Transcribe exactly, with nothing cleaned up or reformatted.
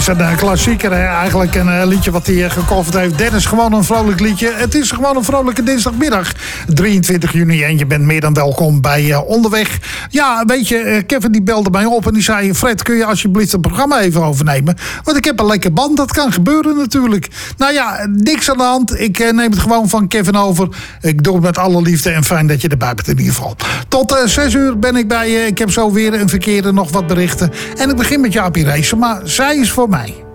is een uh, klassieker, hè? Eigenlijk een uh, liedje wat hij uh, gecoverd heeft. Dennis, gewoon een vrolijk liedje. Het is gewoon een vrolijke dinsdagmiddag, drieëntwintig juni. En je bent meer dan welkom bij uh, Onderweg. Ja, weet je, uh, Kevin die belde mij op en die zei... Fred, kun je alsjeblieft het programma even overnemen? Want ik heb een lekker band, dat kan gebeuren natuurlijk. Nou ja, niks aan de hand. Ik uh, neem het gewoon van Kevin over. Ik doe het met alle liefde en fijn dat je erbij bent in ieder geval. Tot uh, zes uur ben ik bij je. Ik heb zo weer een verkeerde nog wat berichten. En ik begin met Jaapie Reesema. Zij is voor mij.